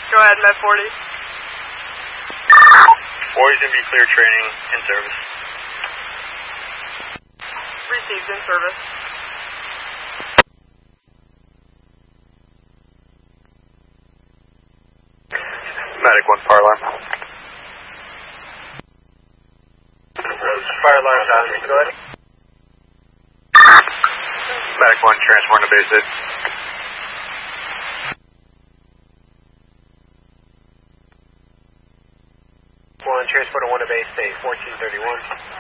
Go ahead, Med 40. 40's going to be clear training in service. Received in service. Medic 1 fire alarm. Fire alarm's on. Go ahead. Medic 1 transport to base 8. Transport 1 to base 8, 1431.